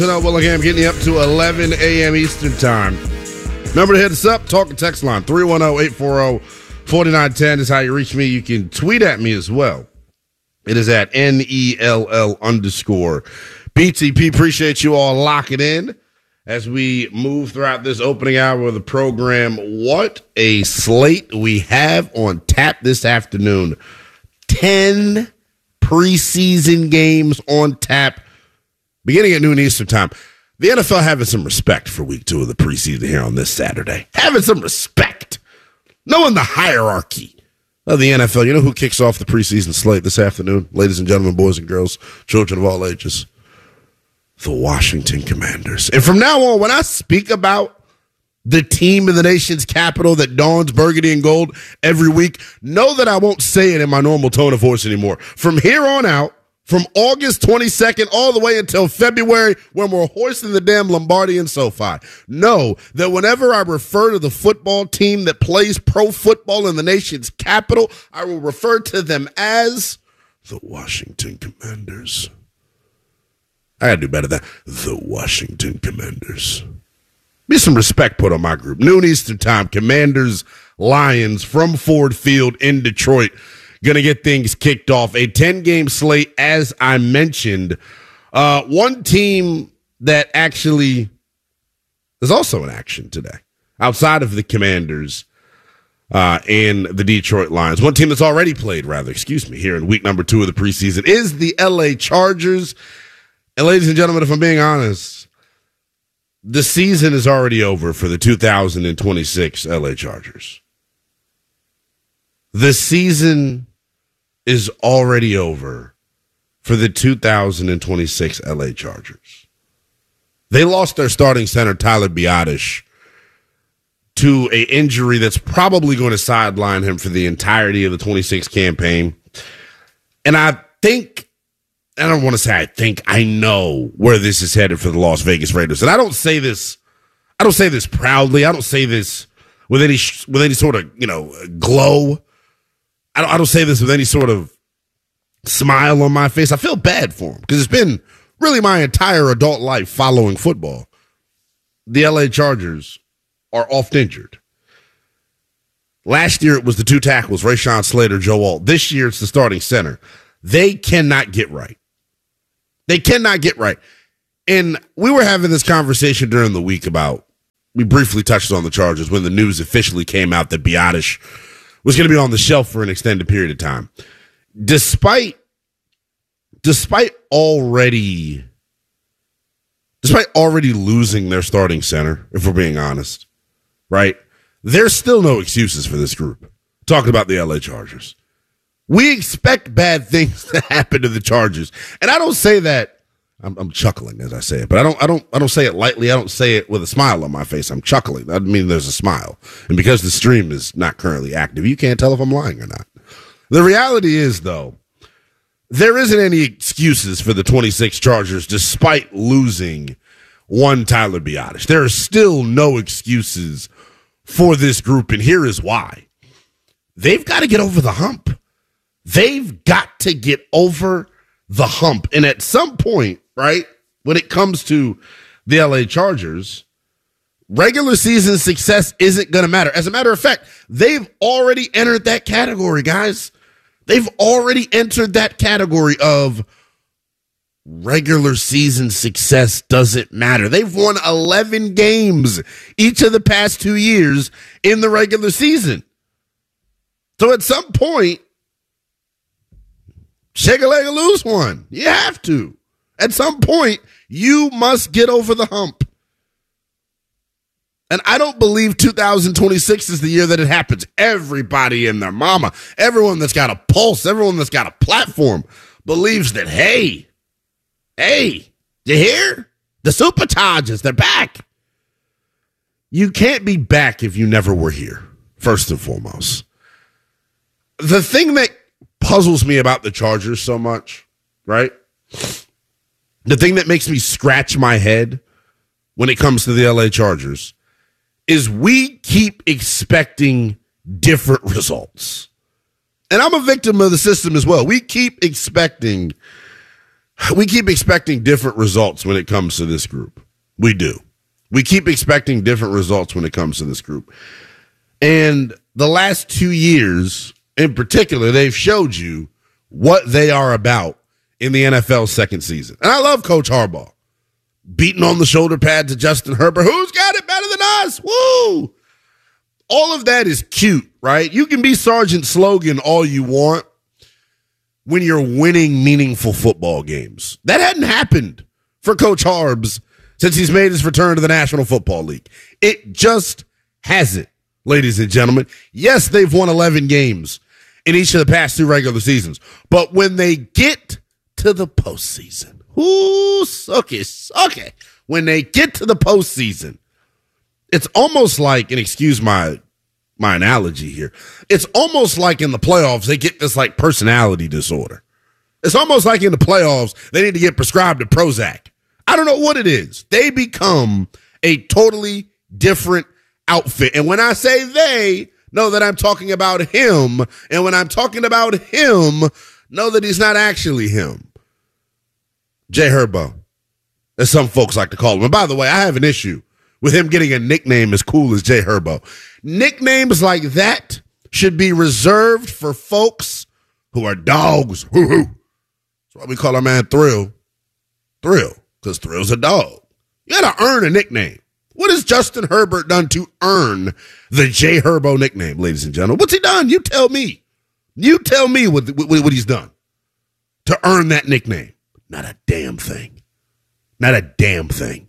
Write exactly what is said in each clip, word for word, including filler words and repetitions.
Willingham getting you up to eleven a.m. Eastern Time. Number to hit us up, talk and text line, three one zero, eight four zero, four nine one zero is how you reach me. You can tweet at me as well. It is at N E L L underscore B T P. Appreciate you all locking in as we move throughout this opening hour of the program. What a slate we have on tap this afternoon. ten preseason games on tap beginning at noon Eastern Time. The N F L having some respect for week two of the preseason here on this Saturday. Having some respect. Knowing the hierarchy of the N F L. You know who kicks off the preseason slate this afternoon? Ladies and gentlemen, boys and girls, children of all ages. The Washington Commanders. And from now on, when I speak about the team in the nation's capital that dons burgundy and gold every week, know that I won't say it in my normal tone of voice anymore. From here on out, from August twenty-second all the way until February, when we're hoisting the damn Lombardi and SoFi, know that whenever I refer to the football team that plays pro football in the nation's capital, I will refer to them as the Washington Commanders. I gotta do better than that. The Washington Commanders. Be some respect put on my group. Noon Eastern Time, Commanders, Lions from Ford Field in Detroit. Going to get things kicked off. A ten-game slate, as I mentioned. Uh, one team that actually is also in action today, outside of the Commanders uh, and the Detroit Lions. One team that's already played, rather, excuse me, here in week number two of the preseason is the L A Chargers. And ladies and gentlemen, if I'm being honest, the season is already over for the two thousand twenty-six L A Chargers. The season is already over for the two thousand twenty-six L A Chargers. They lost their starting center, Tyler Biadasz, to an injury that's probably going to sideline him for the entirety of the twenty-six campaign. And I think, I don't want to say I think, I know where this is headed for the Las Vegas Raiders. And I don't say this, I don't say this proudly. I don't say this with any, with any sort of, you know, glow. I don't, I don't say this with any sort of smile on my face. I feel bad for him because it's been really my entire adult life following football. The L A Chargers are oft injured. Last year it was the two tackles, Rashawn Slater, Joe Alt. This year it's the starting center. They cannot get right. They cannot get right. And we were having this conversation during the week about, we briefly touched on the Chargers when the news officially came out that Biadasz was going to be on the shelf for an extended period of time. Despite, despite already, despite already losing their starting center, if we're being honest, right? There's still no excuses for this group. Talking about the L A Chargers. We expect bad things to happen to the Chargers. And I don't say that, I'm, I'm chuckling as I say it, but I don't, I don't, I don't say it lightly. I don't say it with a smile on my face. I'm chuckling. That means there's a smile. And because the stream is not currently active, you can't tell if I'm lying or not. The reality is, though, there isn't any excuses for the twenty-six Chargers despite losing one Tyler Biadasz. There are still no excuses for this group, and here is why. They've got to get over the hump. They've got to get over the hump. And at some point, right, when it comes to the L A Chargers, regular season success isn't going to matter. As a matter of fact, they've already entered that category, guys. They've already entered that category of regular season success doesn't matter. They've won eleven games each of the past two years in the regular season. So at some point, shake a leg and lose one. You have to. At some point, you must get over the hump. And I don't believe two thousand twenty-six is the year that it happens. Everybody and their mama, everyone that's got a pulse, everyone that's got a platform believes that, hey, hey, you hear? The Super Chargers, they're back. You can't be back if you never were here, first and foremost. The thing that puzzles me about the Chargers so much, right? The thing that makes me scratch my head when it comes to the L A Chargers is we keep expecting different results. And I'm a victim of the system as well. We keep expecting We keep expecting different results when it comes to this group. We do. We keep expecting different results when it comes to this group. And the last two years in particular, they've showed you what they are about in the N F L's second season. And I love Coach Harbaugh. Beating on the shoulder pad to Justin Herbert. Who's got it better than us? Woo! All of that is cute, right? You can be Sergeant Slogan all you want when you're winning meaningful football games. That hadn't happened for Coach Harbs since he's made his return to the National Football League. It just hasn't, ladies and gentlemen. Yes, they've won eleven games in each of the past two regular seasons. But when they get to the postseason, ooh, suck it, suck it. When they get to the postseason, it's almost like, and excuse my my analogy here, it's almost like in the playoffs, they get this like personality disorder. It's almost like in the playoffs, they need to get prescribed a Prozac. I don't know what it is. They become a totally different outfit. And when I say they, know that I'm talking about him. And when I'm talking about him, know that he's not actually him. Jay Herbo, as some folks like to call him. And by the way, I have an issue with him getting a nickname as cool as Jay Herbo. Nicknames like that should be reserved for folks who are dogs. That's why we call our man Thrill. Thrill, because Thrill's a dog. You got to earn a nickname. What has Justin Herbert done to earn the Jay Herbo nickname, ladies and gentlemen? What's he done? You tell me. You tell me what, what, what he's done to earn that nickname. Not a damn thing. Not a damn thing.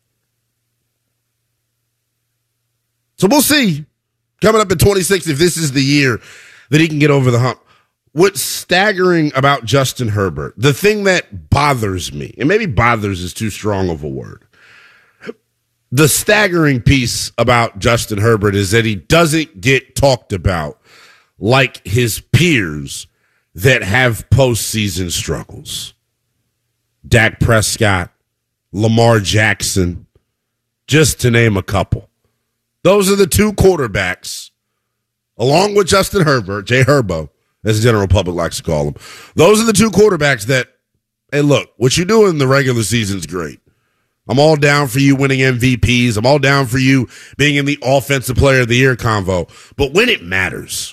So we'll see coming up in twenty-six if this is the year that he can get over the hump. What's staggering about Justin Herbert, the thing that bothers me, and maybe bothers is too strong of a word, the staggering piece about Justin Herbert is that he doesn't get talked about like his peers that have postseason struggles. Dak Prescott, Lamar Jackson, just to name a couple. Those are the two quarterbacks, along with Justin Herbert, Jay Herbo, as the general public likes to call him. Those are the two quarterbacks that, hey, look, what you do in the regular season is great. I'm all down for you winning M V Ps. I'm all down for you being in the Offensive Player of the Year convo. But when it matters,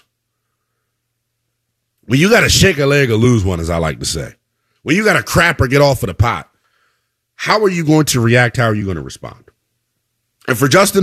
when you got to shake a leg or lose one, as I like to say, when you got to crap or get off of the pot, how are you going to react? How are you going to respond? And for Justin